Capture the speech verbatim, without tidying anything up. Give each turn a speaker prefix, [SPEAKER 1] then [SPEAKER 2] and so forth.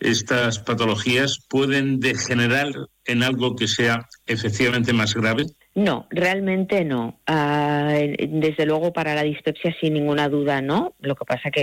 [SPEAKER 1] estas patologías pueden degenerar en algo que sea efectivamente más grave?
[SPEAKER 2] No, realmente no. Uh, desde luego para la dispepsia sin ninguna duda no. Lo que pasa que